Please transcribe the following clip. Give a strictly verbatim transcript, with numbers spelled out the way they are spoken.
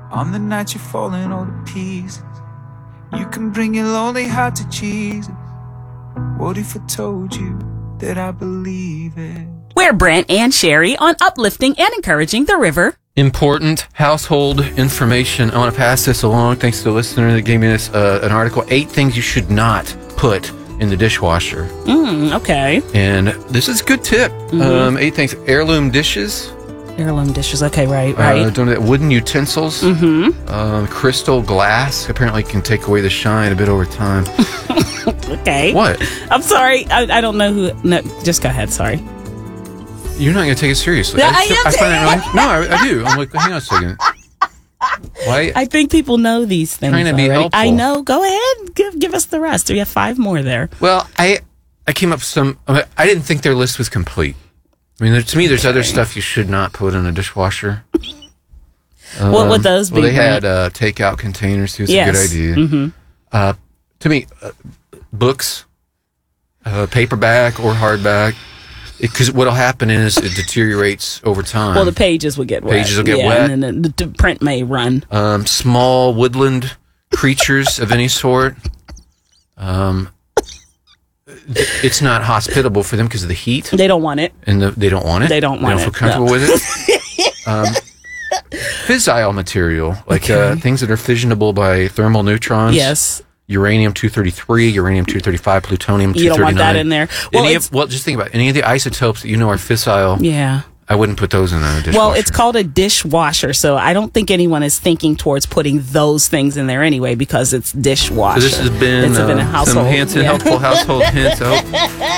On the night you're falling all to pieces, you can bring your lonely heart to Jesus. What if I told you that I believe it? We're Brent and Sherry on uplifting and encouraging the river. Important household information. I want to pass this along. Thanks to the listener that gave me this uh, an article. Eight things you should not put in the dishwasher. Mm, okay. And this is a good tip. Mm-hmm. Um, eight things. Heirloom dishes. Heirloom dishes. Okay, right, right. Uh, don't do that. Wooden utensils. Mm-hmm. Um, crystal glass apparently can take away the shine a bit over time. Okay. What? I'm sorry. I, I don't know who. No, just go ahead. Sorry. You're not going to take it seriously. No, I, I am I find that really, no, I, I do. I'm like, hang on a second. Why? I think people know these things. Trying to be already. helpful. I know. Go ahead. Give give us the rest. We have five more there. Well, I I came up with some. I didn't think their list was complete. I mean, there, to me, there's okay. other stuff you should not put in a dishwasher. um, what would those be? Well, they had uh, takeout containers. Too. It's yes. a good idea. Mm-hmm. Uh, to me, uh, books, uh, paperback or hardback. Because what'll happen is it deteriorates over time. Well, the pages will get wet. Pages will get yeah, wet. And then the, the print may run. Um, small woodland creatures of any sort. Um, it's not hospitable for them because of the heat. They don't want it. And the, they don't want it. They don't want they don't it. feel comfortable no. with it. Um, fissile material, like okay. uh, things that are fissionable by thermal neutrons. Yes. Uranium two thirty-three, uranium two thirty-five, plutonium two thirty-nine. You don't want that in there. Well, any of, well, just think about it. Any of the isotopes that you know are fissile. Yeah. I wouldn't put those in a dishwasher. Well, it's called a dishwasher, so I don't think anyone is thinking towards putting those things in there anyway because it's dishwasher. So this has been, it's uh, been a household. some hints and yeah. helpful household hints. I hope